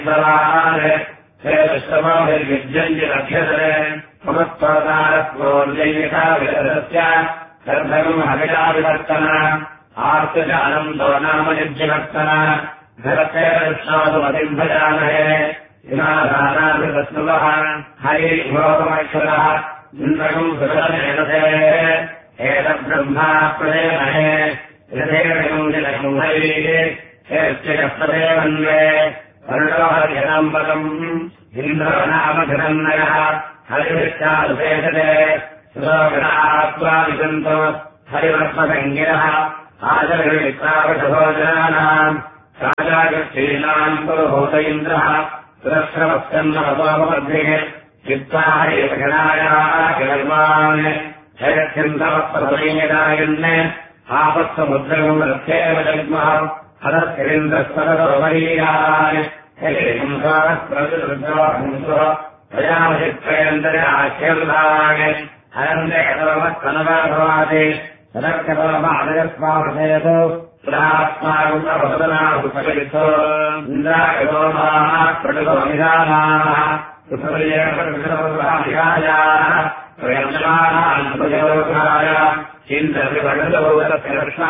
हे विश्वमाभिर्विद्यञ्जिरभ्यसरे पुनस्त्वतारत्वोर्जयिकाविरस्य सर्वम् हविषाविवर्तन आर्तजानन्दो नाम यज्ञवर्तन धरते कृष्णादुमतिम् भजामहे इमादानाभितस्नुवः हरिभोगमक्षरः इन्द्रकम् सुरमेणसे एतद्ब्रह्मा प्रदेमहे यथेयम् जिलकम् हरिः हेत्यकप्रदेवन्वे वर्णोहर्यनाम्बकम् इन्द्रो नाम धनन्नयः हरिविष्टादुपेतते सुरोगणात्वादिगन्तो हरिवर्त्मसङ्गिरः आचर्यविक्रावशभोजनानाम् राजागच्छीनाम् पुरुहूत इन्द्रः सुरश्रवस्कन्नमतोपमध्ये चित्ता हरिगणायाः किलर्मान् जगच्छन्तवप्रसंयदायन् आपत्समुद्रगम् रथेव जग्मः हरस्किरिन्द्रस्वरसोमरीयान् प्रजामचित्रयन्तरे आख्यन्तान् हरन्देकतमस्तनवाभवादे सदक्षतममादयस्माभेतो प्रात्मागुणवदनाहुपकलितो इन्द्रागतोमाः प्रटुतोमिदानाः सुपर्येकविषमसाधिकायाः प्रयन्मानान् प्रयोगाय चिन्तविभटलभूतस्य